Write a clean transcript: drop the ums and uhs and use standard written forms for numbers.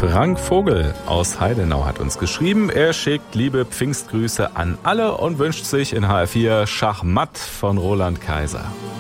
Frank Vogel aus Heidenau hat uns geschrieben. Er schickt liebe Pfingstgrüße an alle und wünscht sich in HR4 Schachmatt von Roland Kaiser.